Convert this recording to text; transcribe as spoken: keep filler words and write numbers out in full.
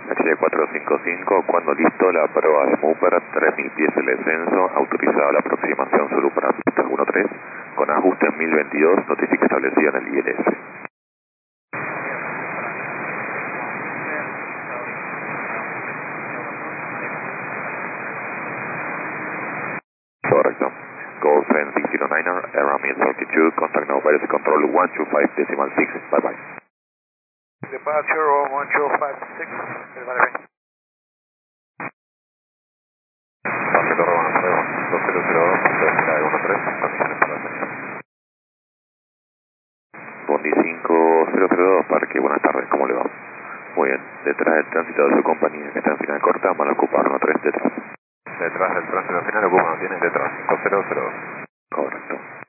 Taxi cuatro cinco cinco, cuando listo la prueba de Mooper, tres mil pies el descenso, autorizada la aproximación solo para pista uno tres, con ajuste en mil veintidós, notifique establecido en el I L S. Correcto. Go seven six zero niner, around me altitude, contact now virus control one two five decimal six, bye bye. Departure one two five six, dos cero cero dos, uno tres, condiciones para la salida. Bondi cinco cero cero dos, Parque, buenas tardes, ¿cómo le va? Muy bien, detrás del tránsito de su compañía que está en final corta, van a ocupar uno tres detrás. Detrás del tránsito final ocupa, no tiene detrás, cinco cero cero dos. Correcto.